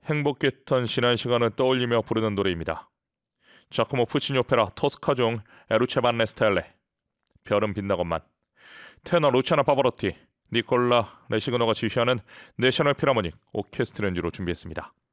행복했던 지난 시간을 떠올리며 부르는 노래입니다. 자코모 푸치니 오페라 토스카 중 에루체반 레스텔레, 별은 빛나건만. 테너 루치아나 파바로티, 니콜라 레시그노가 지휘하는 내셔널 필하모닉 오케스트라 연주로 준비했습니다.